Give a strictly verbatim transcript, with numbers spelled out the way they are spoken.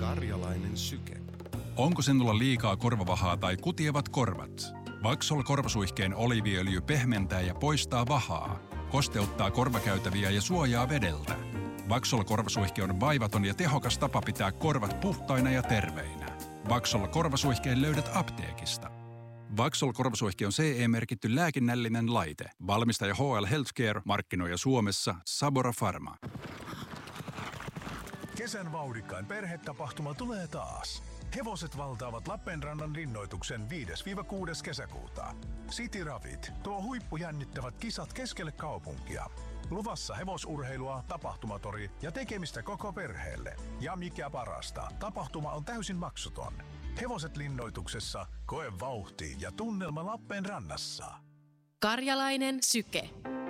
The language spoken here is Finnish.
Karjalainen syke. Onko sinulla liikaa korvavahaa tai kutievat korvat? Vaxol korvasuihkeen oliiviöljy pehmentää ja poistaa vahaa, kosteuttaa korvakäytäviä ja suojaa vedeltä. Vaxol korvasuihke on vaivaton ja tehokas tapa pitää korvat puhtaina ja terveinä. Vaxol korvasuihkeen löydät apteekista. Vaxol korvasuihke on C E-merkitty lääkinnällinen laite. Valmistaja H L Healthcare, markkinoija Suomessa Sabora Pharma. Kesän vauhdikkain perhetapahtuma tulee taas. Hevoset valtaavat Lappeenrannan linnoituksen viides kuudes kesäkuuta. City Ravit tuo huippujännittävät kisat keskelle kaupunkia. Luvassa hevosurheilua, tapahtumatori ja tekemistä koko perheelle. Ja mikä parasta, tapahtuma on täysin maksuton. Hevoset linnoituksessa, koe vauhti ja tunnelma Lappeenrannassa. Karjalainen syke.